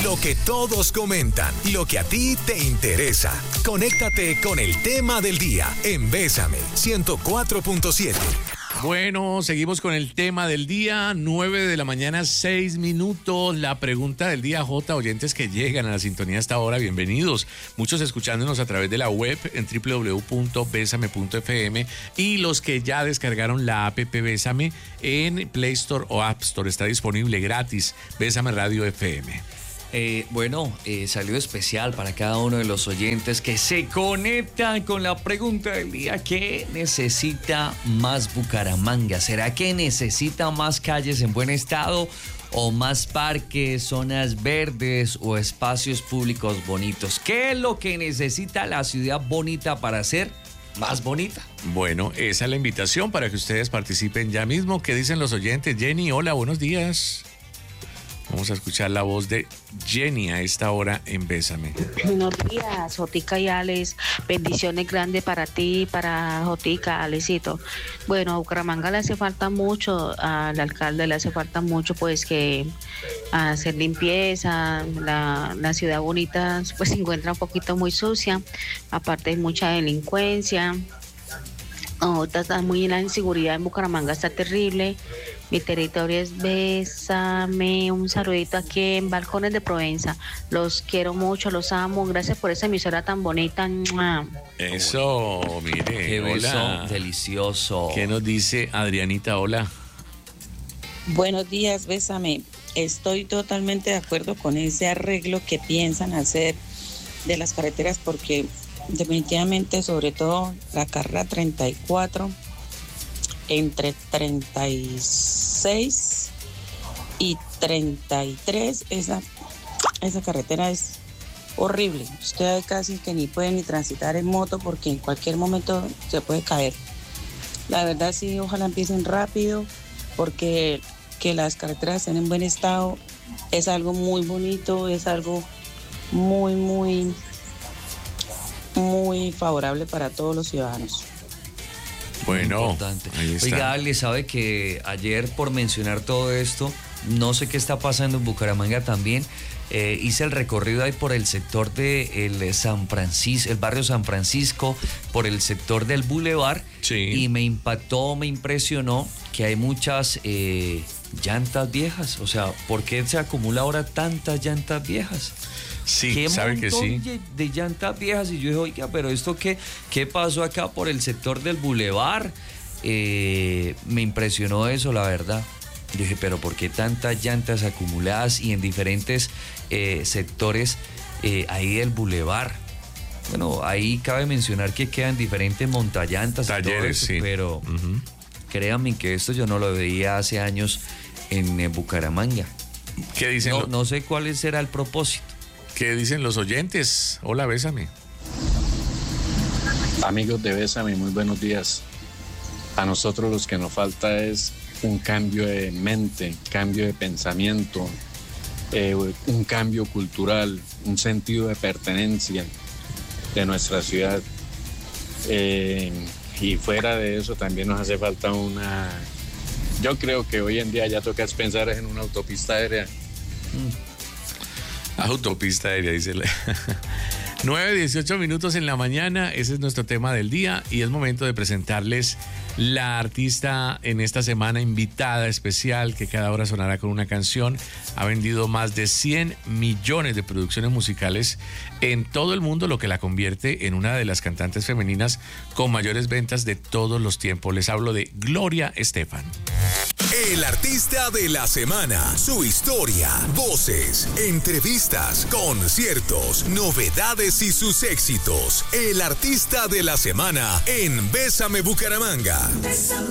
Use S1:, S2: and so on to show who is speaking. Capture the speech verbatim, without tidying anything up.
S1: Lo que todos comentan, lo que a ti te interesa. Conéctate con el tema del día en Bésame ciento cuatro punto siete.
S2: Bueno, seguimos con el tema del día, nueve de la mañana, seis minutos. La pregunta del día, J, oyentes que llegan a la sintonía hasta ahora, bienvenidos. Muchos escuchándonos a través de la web en doble u doble u doble u punto bésame punto efe eme y los que ya descargaron la app Bésame en Play Store o App Store. Está disponible gratis, Bésame Radio F M.
S3: Eh, bueno, eh, saludo especial para cada uno de los oyentes que se conectan con la pregunta del día. ¿Qué necesita más Bucaramanga? ¿Será que necesita más calles en buen estado o más parques, zonas verdes o espacios públicos bonitos? ¿Qué es lo que necesita la ciudad bonita para ser más bonita?
S2: Bueno, esa es la invitación para que ustedes participen ya mismo. ¿Qué dicen los oyentes? Jenny, hola, buenos días. Vamos a escuchar la voz de Jenny a esta hora en Bésame.
S4: Buenos días, Jotica y Alex. Bendiciones grandes para ti, para Jotica, Alecito. Bueno, a Bucaramanga le hace falta mucho, al alcalde le hace falta mucho, pues, que hacer limpieza. La, la ciudad bonita, pues, se encuentra un poquito muy sucia. Aparte hay mucha delincuencia. Ahorita está muy la inseguridad en Bucaramanga, está terrible. Mi territorio es Bésame. Un saludito aquí en Balcones de Provenza. Los quiero mucho, los amo. Gracias por esa emisora tan bonita.
S2: Eso, mire.
S3: Qué beso
S2: hola.
S3: Delicioso.
S2: ¿Qué nos dice Adrianita? Hola.
S5: Buenos días, Bésame. Estoy totalmente de acuerdo con ese arreglo que piensan hacer de las carreteras porque definitivamente, sobre todo la carrera treinta y cuatro, entre treinta y seis y treinta y tres, esa, esa carretera es horrible. Usted casi que ni puede ni transitar en moto porque en cualquier momento se puede caer. La verdad sí, ojalá empiecen rápido porque que las carreteras estén en buen estado es algo muy bonito, es algo muy, muy... muy favorable para todos los ciudadanos.
S2: Bueno,
S3: importante.
S2: Ahí está.
S3: Oiga, Ale, sabe que ayer, por mencionar todo esto, no sé qué está pasando en Bucaramanga también, eh, hice el recorrido ahí por el sector de el San Francisco, el barrio San Francisco, por el sector del Boulevard,
S2: sí.
S3: Y me impactó, me impresionó que hay muchas eh, llantas viejas. O sea, ¿por qué se acumula ahora tantas llantas viejas?
S2: Sí,
S3: ¿Qué
S2: sabe que sí.
S3: montón de llantas viejas? Y yo dije, oiga, pero ¿esto qué, qué pasó acá por el sector del Boulevard? Eh, me impresionó eso, la verdad. Yo dije, pero ¿por qué tantas llantas acumuladas y en diferentes eh, sectores eh, ahí del Boulevard? Bueno, ahí cabe mencionar que quedan diferentes montallantas,
S2: talleres,
S3: y todo eso,
S2: sí.
S3: Pero
S2: uh-huh.
S3: Créanme que esto yo no lo veía hace años en eh, Bucaramanga.
S2: ¿Qué dicen?
S3: No,
S2: lo...
S3: no sé cuál será el propósito.
S2: ¿Qué dicen los oyentes? Hola, Bésame.
S6: Amigos de Bésame, muy buenos días. A nosotros los que nos falta es un cambio de mente, cambio de pensamiento, eh, un cambio cultural, un sentido de pertenencia de nuestra ciudad. Eh, y fuera de eso también nos hace falta una... Yo creo que hoy en día ya toca pensar en una autopista aérea.
S2: Mm. Autopista aérea, dice. nueve, dieciocho minutos en la mañana, ese es nuestro tema del día y es momento de presentarles la artista en esta semana invitada especial que cada hora sonará con una canción. Ha vendido más de cien millones de producciones musicales en todo el mundo, lo que la convierte en una de las cantantes femeninas con mayores ventas de todos los tiempos. Les hablo de Gloria Estefan.
S1: El artista de la semana, su historia, voces, entrevistas, conciertos, novedades y sus éxitos. El artista de la semana en Bésame Bucaramanga.
S7: Bésame.